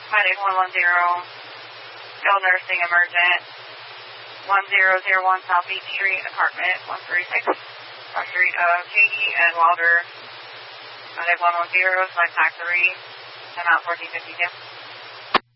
Medic 110, skilled nursing emergent, 1001 South Beach Street, apartment 136, Street of Katie and Wilder. Medic 110, select TAC 3, 10 out 1452.